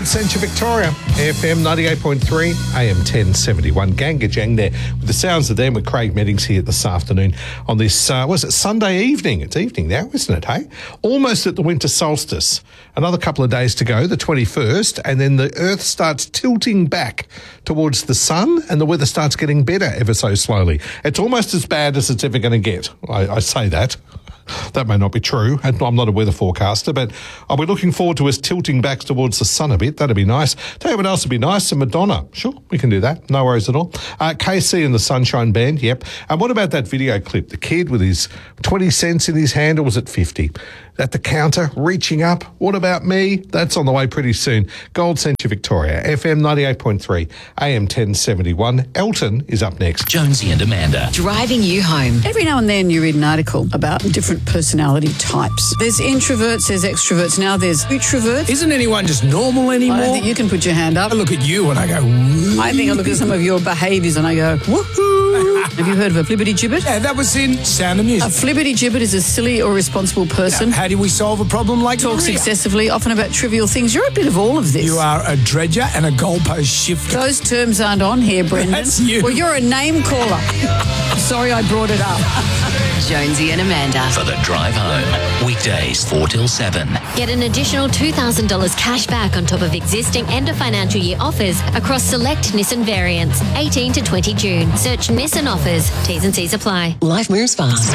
Gold Centre Victoria, FM 98.3, AM 1071. Gangajang there with the sounds of them with Craig Meddings here this afternoon on this, was it Sunday evening? It's evening now, isn't it, hey? Almost at the winter solstice. Another couple of days to go, the 21st, and then the Earth starts tilting back towards the sun and the weather starts getting better ever so slowly. It's almost as bad as it's ever going to get. I say that. That may not be true, and I'm not a weather forecaster, but I'll be looking forward to us tilting back towards the sun a bit. That'd be nice. Tell you what else would be nice, and Madonna. Sure, we can do that. No worries at all. KC and the Sunshine Band, yep. And what about that video clip? The kid with his 20 cents in his hand, or was it 50? At the counter, reaching up. What about me? That's on the way pretty soon. Gold Centre Victoria, FM 98.3, AM 1071. Elton is up next. Jonesy and Amanda. Driving you home. Every now and then you read an article about different personality types. There's introverts, there's extroverts, now there's introverts. Isn't anyone just normal anymore? I don't think you can put your hand up. I look at you and I go, woo. I think I look at some of your behaviours and I go, woohoo. Have you heard of a flibbity-gibbet? Yeah, that was in Sound of Music. A flibbity-gibbet is a silly or irresponsible person. How do we solve a problem like Talks Maria? excessively, often about trivial things. You're a bit of all of this. You are a dredger and a goalpost shifter. Those terms aren't on here, Brendan. That's you. Well, you're a name caller. Sorry I brought it up. Jonesy and Amanda. For the drive home. Weekdays 4 till 7. Get an additional $2,000 cash back on top of existing end of financial year offers across select Nissan variants, 18 to 20 June. Search Nissan offers. T's and C's apply. Life moves fast.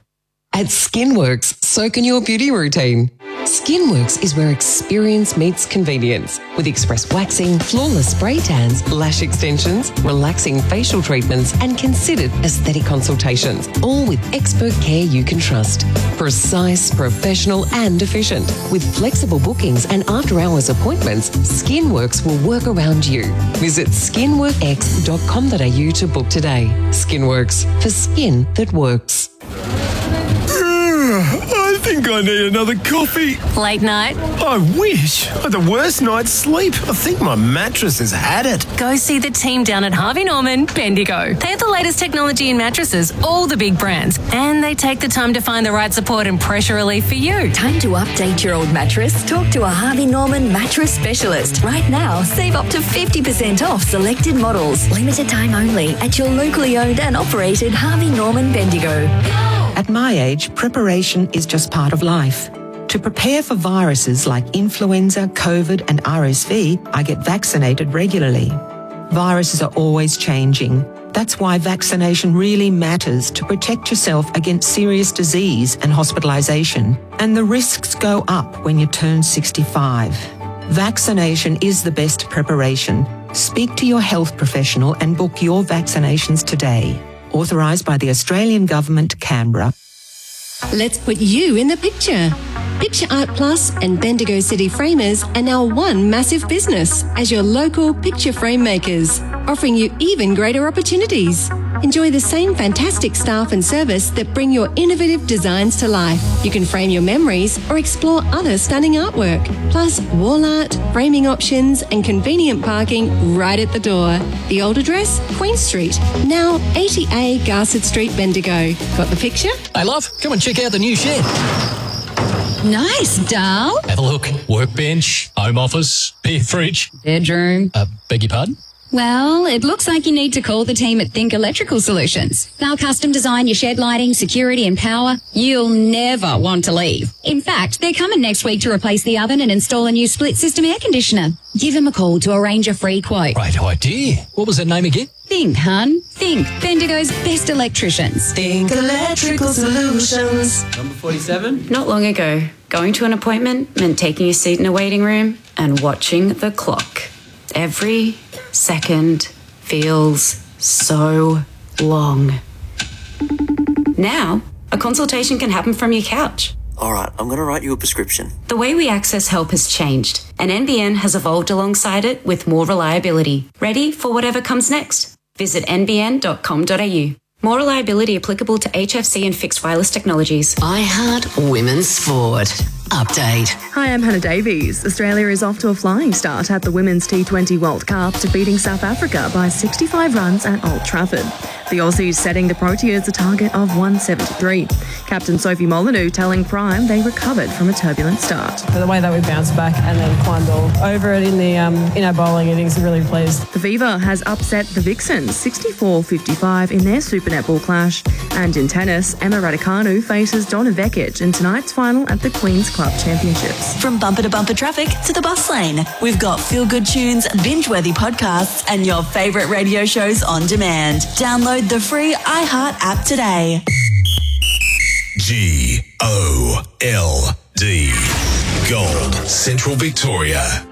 At Skinworks, so can your beauty routine. Skinworks is where experience meets convenience with express waxing, flawless spray tans, lash extensions, relaxing facial treatments and considered aesthetic consultations, all with expert care you can trust. Precise, professional and efficient. With flexible bookings and after-hours appointments, Skinworks will work around you. Visit skinworkx.com.au to book today. Skinworks, for skin that works. I think I need another coffee. Late night? I wish. I had the worst night's sleep. I think my mattress has had it. Go see the team down at Harvey Norman, Bendigo. They have the latest technology in mattresses, all the big brands, and they take the time to find the right support and pressure relief for you. Time to update your old mattress? Talk to a Harvey Norman mattress specialist. Right now, save up to 50% off selected models. Limited time only at your locally owned and operated Harvey Norman Bendigo. At my age, preparation is just part of life. To prepare for viruses like influenza, COVID and RSV, I get vaccinated regularly. Viruses are always changing. That's why vaccination really matters to protect yourself against serious disease and hospitalisation. And the risks go up when you turn 65. Vaccination is the best preparation. Speak to your health professional and book your vaccinations today. Authorised by the Australian Government, Canberra. Let's put you in the picture. Picture Art Plus and Bendigo City Framers are now one massive business as your local picture frame makers, offering you even greater opportunities. Enjoy the same fantastic staff and service that bring your innovative designs to life. You can frame your memories or explore other stunning artwork, plus wall art, framing options and convenient parking right at the door. The old address, Queen Street, now 80A Garsett Street, Bendigo. Got the picture? Hey love, come and check out the new shed. Nice, Dal. Have a look. Workbench, home office, beer fridge. Bedroom. Beg your pardon? Well, it looks like you need to call the team at Think Electrical Solutions. They'll custom design your shed lighting, security and power. You'll never want to leave. In fact, they're coming next week to replace the oven and install a new split system air conditioner. Give them a call to arrange a free quote. Great idea. What was that name again? Think, hun. Think. Bendigo's best electricians. Think Electrical Solutions. Number 47? Not long ago, going to an appointment meant taking a seat in a waiting room and watching the clock. Every second feels so long. Now, a consultation can happen from your couch. All right, I'm going to write you a prescription. The way we access help has changed, and NBN has evolved alongside it with more reliability. Ready for whatever comes next? Visit nbn.com.au. More reliability applicable to HFC and fixed wireless technologies. iHeart Women's Sport. Update. Hi, I'm Hannah Davies. Australia is off to a flying start at the Women's T20 World Cup, defeating South Africa by 65 runs at Old Trafford. The Aussies setting the Proteas a target of 173. Captain Sophie Molyneux telling Prime they recovered from a turbulent start. For the way that we bounced back and then climbed all over it in our bowling innings, really pleased. The Fever has upset the Vixens 64-55 in their Super Netball clash. And in tennis, Emma Raducanu faces Donna Vekic in tonight's final at the Queen's Club Championships. From bumper to bumper traffic to the bus lane, we've got feel-good tunes, binge-worthy podcasts, and your favourite radio shows on demand. Download the free iHeart app today. GOLD. Gold. Central Victoria.